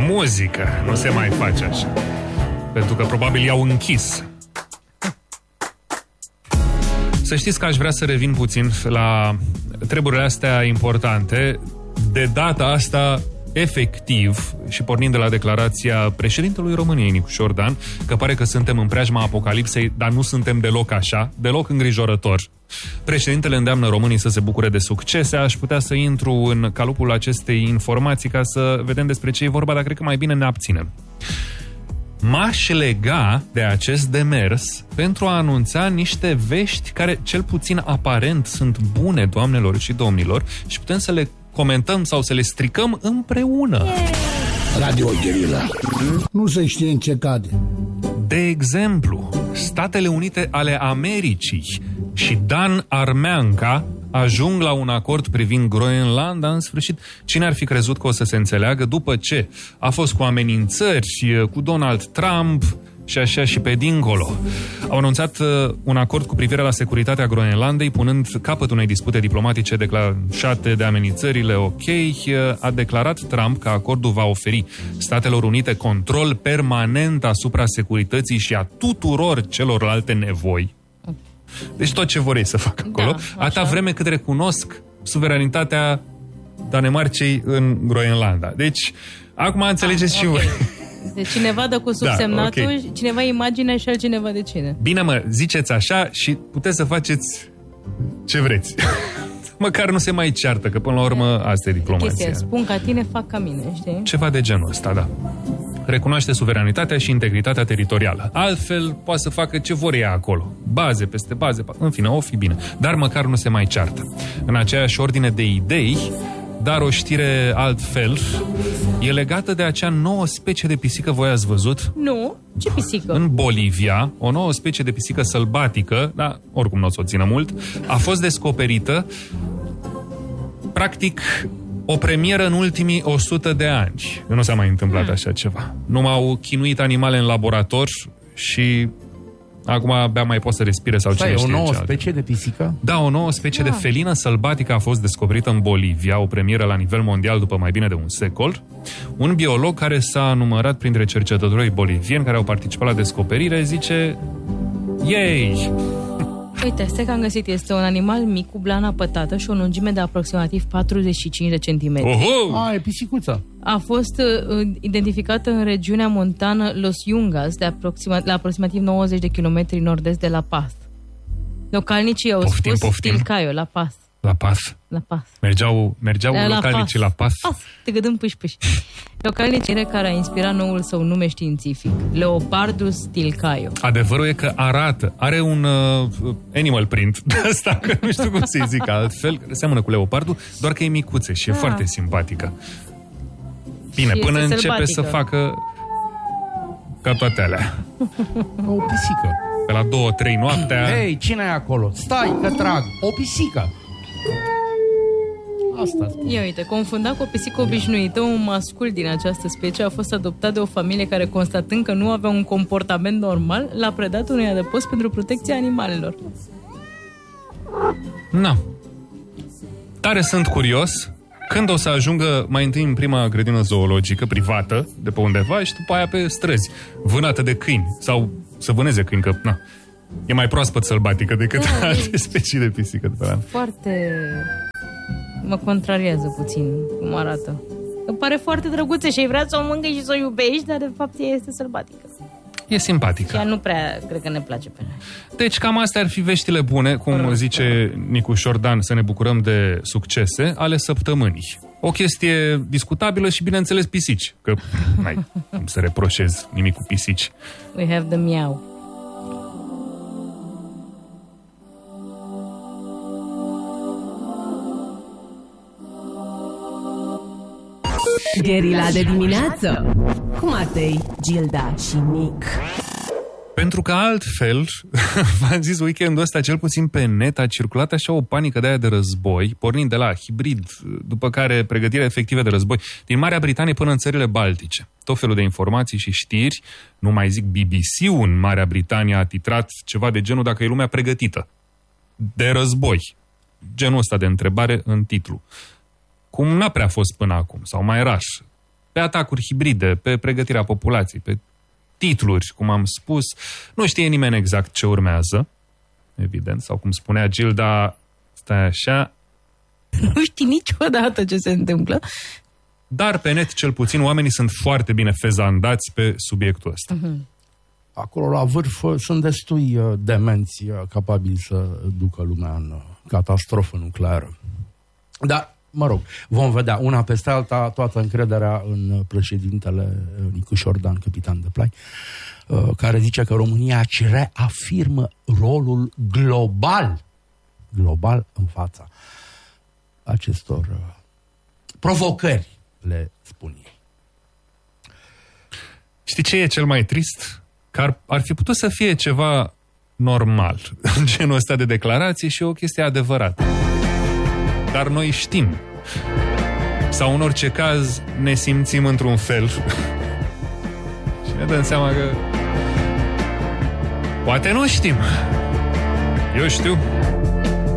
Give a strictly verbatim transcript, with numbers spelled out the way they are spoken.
Muzică, nu se mai face așa. Pentru că probabil i-au închis. Să știți că aș vrea să revin puțin la treburile astea importante. De data asta, efectiv, și pornind de la declarația președintelui României, Nicu Șordan, că pare că suntem în preajma apocalipsei, dar nu suntem deloc așa, deloc îngrijorător. Președintele îndeamnă românii să se bucure de succese. Aș putea să intru în calupul acestei informații ca să vedem despre ce e vorba, dar cred că mai bine ne abținem. M-aș lega de acest demers pentru a anunța niște vești care, cel puțin aparent, sunt bune, doamnelor și domnilor, și putem să le comentăm sau să le stricăm împreună. Radio Guerilla. Nu se știe în ce cade. De exemplu, Statele Unite ale Americii și Dan Armeanca ajung la un acord privind Groenlanda în sfârșit. Cine ar fi crezut că o să se înțeleagă după ce a fost cu amenințări, cu Donald Trump și așa și pe dincolo. Au anunțat uh, un acord cu privire la securitatea Groenlandei, punând capăt unei dispute diplomatice declanșate de amenințările OK. Uh, a declarat Trump că acordul va oferi Statelor Unite control permanent asupra securității și a tuturor celorlalte nevoi. Deci tot ce vor ei să facă acolo, da, atâta vreme cât recunosc suveranitatea Danemarcei în Groenlanda. Deci, acum înțelegeți ah, și okay. voi. Deci cineva dă cu subsemnatul, da, okay. cineva imaginea și altcineva de cine. Bine mă, ziceți așa și puteți să faceți ce vreți. Măcar nu se mai ceartă, că până la urmă asta e diplomația. Chestia, spun ca tine, fac ca mine, știi? Ceva de genul ăsta, da. Recunoaște suveranitatea și integritatea teritorială. Altfel, poate să facă ce vor ea acolo. Baze peste baze, în fine, o fi bine. Dar măcar nu se mai ceartă. În aceeași ordine de idei, dar o știre altfel, e legată de acea nouă specie de pisică, voi ați văzut? Nu, ce pisică? În Bolivia, o nouă specie de pisică sălbatică, dar oricum nu o să o țină mult, a fost descoperită, practic, o premieră în ultimii o sută de ani. Nu s-a mai întâmplat hmm. așa ceva. Nu m-au chinuit animale în laborator și acum abia mai pot să respire sau Stai, cine știe. O nouă ce specie de pisică? Da, o nouă specie da. de felină sălbatică a fost descoperită în Bolivia, o premieră la nivel mondial după mai bine de un secol. Un biolog care s-a numărat printre cercetătorii bolivieni care au participat la descoperire zice: Yay! Uite, asta că am găsit este un animal mic cu blana pătată și o lungime de aproximativ patruzeci și cinci de centimetri. Oho! A, e pisicuța. A fost uh, identificată în regiunea montană Los Yungas, de aproxima, la aproximativ nouăzeci de kilometri nord-est de La Paz. Localnicii au poftim, spus poftim. Tilcaio, La Paz. La Paz. La Paz. Mergeau, mergeau la localnicii la Paz. Paz. Te gâdâm pâși-pâși. Localnicii care a inspirat noul său nume științific, Leopardus tilcaio. Adevărul e că arată, are un uh, animal print de asta, că nu știu cum să-i zic altfel, seamănă cu leopardul, doar că e micuță și e ah. foarte simpatică. Bine, și până începe sălbatică. să facă ca toate alea. O pisică. Pe la două, trei noaptea. Hei, cine e acolo? Stai că trag. O pisică. Asta spun. Ia uite, confundat cu o pisică obișnuită, un mascul din această specie a fost adoptat de o familie care, constatând că nu avea un comportament normal, l-a predat unui adăpost pentru protecția animalelor. Na. Tare sunt curios când o să ajungă mai întâi în prima grădină zoologică privată de pe undeva și după aia pe străzi, vânată de câini sau să vâneze câini, că na, e mai proaspăt sălbatică decât da, alte specii de pisică de pe la. Foarte... mă contrariază puțin cum arată. Îmi pare foarte drăguță și ai vrea să o mângâi și să o iubești, dar de fapt ea este sălbatică. E simpatică. Și ea nu prea, cred că ne place pe noi. Deci cam astea ar fi veștile bune, cum Rău. zice Nicu Șordan, să ne bucurăm de succese ale săptămânii. O chestie discutabilă și, bineînțeles, pisici. Că n-ai cum să reproșezi nimic cu pisici. We have the meow. Guerilla de dimineață cu Matei, Gilda și Nic. Pentru că altfel, v-am zis, weekendul ăsta, cel puțin pe net, a circulat așa o panică de aia de război, pornind de la hibrid, după care pregătirea efectivă de război, din Marea Britanie până în țările Baltice. Tot felul de informații și știri, nu mai zic B B C-ul în Marea Britanie a titrat ceva de genul dacă e lumea pregătită de război. Genul ăsta de întrebare în titlu. Cum n-a prea fost până acum, sau mai rar. pe atacuri hibride, pe pregătirea populației, pe titluri, cum am spus. Nu știe nimeni exact ce urmează, evident, sau cum spunea Gilda, stai așa... Nu știi niciodată ce se întâmplă. Dar pe net, cel puțin, oamenii sunt foarte bine fezandați pe subiectul ăsta. Uh-huh. Acolo, la vârf, sunt destui uh, demenți uh, capabili să ducă lumea în uh, catastrofă nucleară. Dar, mă rog, vom vedea una peste alta, toată încrederea în președintele Nicușor Dan, capitan de plai, uh, care zice că România își reafirmă rolul global, global în fața acestor uh, provocări, le spun ei. Știi ce e cel mai trist? Că ar, ar fi putut să fie ceva normal, genul ăsta de declarație și o chestie adevărată. Dar noi știm. Sau în orice caz ne simțim într-un fel. Și ne dăm seama că poate nu știm. Eu știu.